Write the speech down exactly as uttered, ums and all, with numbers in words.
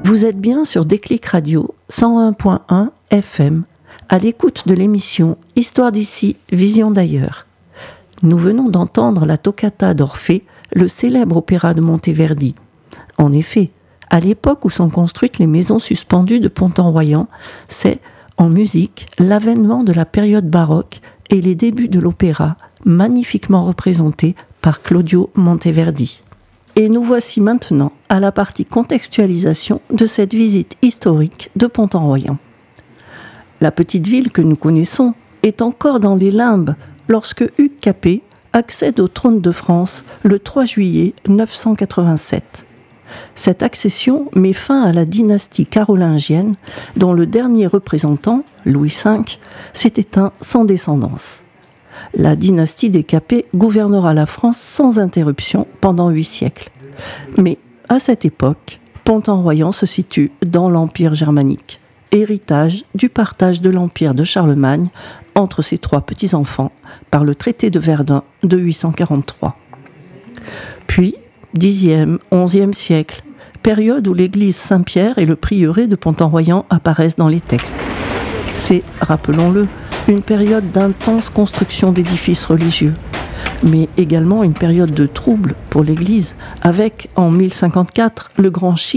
Vous êtes bien sur Déclic Radio cent un point un F M, à l'écoute de l'émission Histoire d'ici, Vision d'ailleurs. Nous venons d'entendre la toccata d'Orphée, le célèbre opéra de Monteverdi. En effet, à l'époque où sont construites les maisons suspendues de Pont-en-Royans, c'est, en musique, l'avènement de la période baroque et les débuts de l'opéra, magnifiquement représentés par Claudio Monteverdi. Et nous voici maintenant à la partie contextualisation de cette visite historique de Pont-en-Royans. La petite ville que nous connaissons est encore dans les limbes lorsque Hugues Capet accède au trône de France le trois juillet neuf cent quatre-vingt-sept. Cette accession met fin à la dynastie carolingienne dont le dernier représentant, Louis cinq, s'est éteint sans descendance. La dynastie des Capet gouvernera la France sans interruption pendant huit siècles. Mais à cette époque, Pont-en-Royans se situe dans l'Empire germanique, héritage du partage de l'Empire de Charlemagne entre ses trois petits-enfants par le traité de Verdun de huit cent quarante-trois. Puis, dixième, onzième siècle, période où l'église Saint-Pierre et le prieuré de Pont-en-Royans apparaissent dans les textes. C'est, rappelons-le, une période d'intense construction d'édifices religieux, mais également une période de trouble pour l'Église, avec, en mille cinquante-quatre, le grand schisme